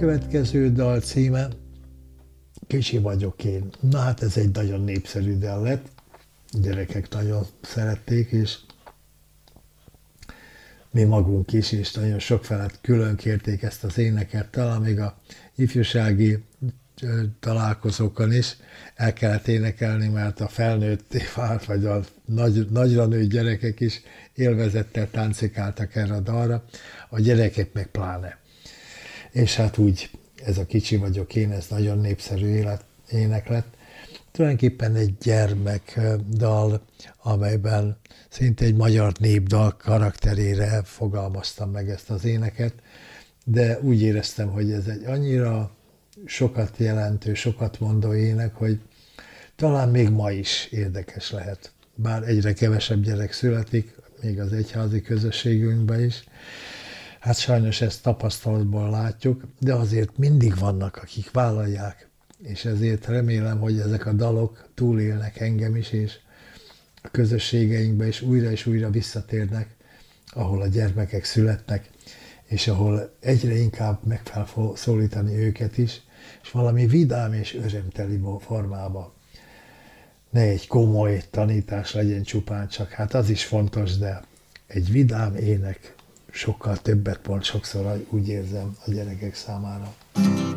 következő dal címe Kicsi vagyok én. Na hát ez egy nagyon népszerű dal lett, a gyerekek nagyon szerették, és mi magunk is, és nagyon sok felett külön kérték ezt az éneket, talán még a ifjúsági találkozókon is el kellett énekelni, mert a felnőtt vagy a nagyra nőtt gyerekek is élvezettel táncikáltak erre a dalra, a gyerekek meg pláne. És hát úgy, ez a Kicsi vagyok én, ez nagyon népszerű ének lett. Tulajdonképpen egy gyermekdal, amelyben szinte egy magyar népdal karakterére fogalmaztam meg ezt az éneket, de úgy éreztem, hogy ez egy annyira sokat jelentő, sokat mondó ének, hogy talán még ma is érdekes lehet. Bár egyre kevesebb gyerek születik, még az egyházi közösségünkben is. Hát sajnos ezt tapasztalatból látjuk, de azért mindig vannak, akik vállalják, és ezért remélem, hogy ezek a dalok túlélnek engem is, és a közösségeinkbe is újra visszatérnek, ahol a gyermekek születnek, és ahol egyre inkább meg kell szólítani őket is, és valami vidám és örömteli formába. Ne egy komoly tanítás legyen csupán csak, hát az is fontos, de egy vidám ének sokkal többet mond sokszor, úgy érzem, a gyerekek számára.